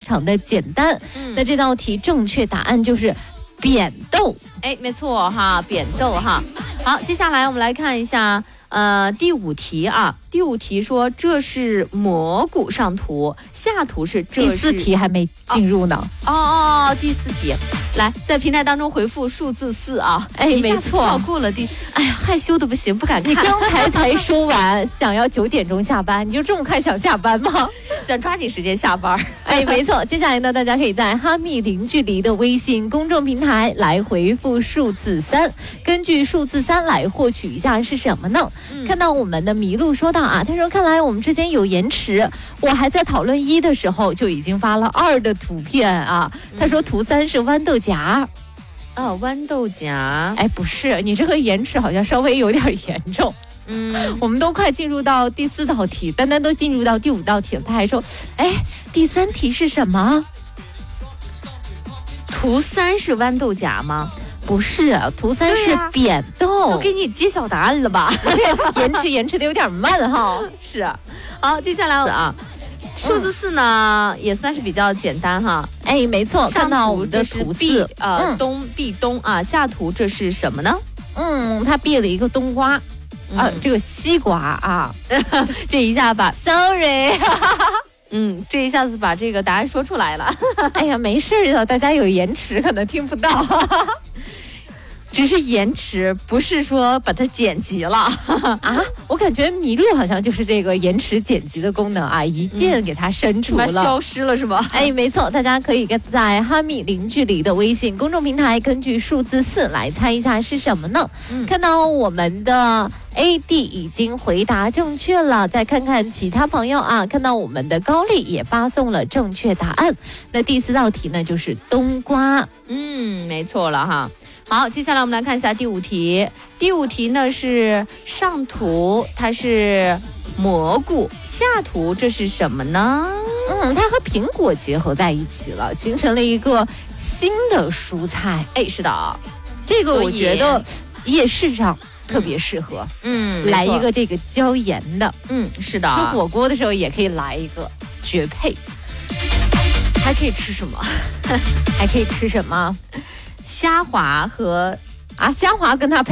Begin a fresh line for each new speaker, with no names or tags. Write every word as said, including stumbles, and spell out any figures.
常的简单。嗯、那这道题正确答案就是扁豆。
哎，没错哈，扁豆哈。好，接下来我们来看一下。呃，第五题啊，第五题说这是蘑菇，上图，下图是这是。
第四题还没进入呢。
哦哦哦，第四题，来在平台当中回复数字四啊。
哎，没错，
跳过了第，哎呀，害羞的不行，不敢看。
你刚才才说完，想要九点钟下班，你就这么快想下班吗？
想抓紧时间下班。
哎，没错，接下来呢，大家可以在哈密零距离的微信公众平台来回复数字三，根据数字三来获取一下是什么呢？嗯、看到我们的麋鹿说到啊，他说看来我们之间有延迟，我还在讨论一的时候就已经发了二的图片啊。他说图三是豌豆荚。
哦，豌豆荚。
哎，不是，你这个延迟好像稍微有点严重。
嗯，
我们都快进入到第四道题，丹丹都进入到第五道题了，他还说，哎，第三题是什么？
图三是豌豆荚吗？
不是，图三是扁豆。
我给你揭晓答案了吧？
延迟延迟的有点慢哈。
是，好，接下来啊，数字四呢、嗯、也算是比较简单哈。
哎，没错，看到我们的图四，
呃，嗯、东壁咚啊，下图这是什么呢？
嗯，他避了一个冬瓜。啊，这个西瓜啊，
这一下把
，sorry，
嗯，这一下子把这个答案说出来了。
哎呀，没事的，大家有延迟可能听不到，
只是延迟，不是说把它剪辑了
啊。我感觉麋鹿好像就是这个延迟剪辑的功能啊，一键给它删除了，
嗯、消失了是吧？
哎，没错，大家可以在哈密零距离的微信公众平台，根据数字四来猜一下是什么呢？嗯、看到我们的 A D 已经回答正确了，再看看其他朋友啊，看到我们的高丽也发送了正确答案。那第四道题呢，就是冬瓜。
嗯，没错了哈。好，接下来我们来看一下第五题。第五题呢是上图它是蘑菇，下图这是什么呢？
嗯，它和苹果结合在一起了，形成了一个新的蔬菜。
哎，是的，
这个我觉得夜市上特别适合。
嗯，
来一个这个椒盐的。
嗯，是的，
吃火锅的时候也可以来一个，绝配。
还可以吃什么？
还可以吃什么？
虾滑和
啊，虾滑跟它配。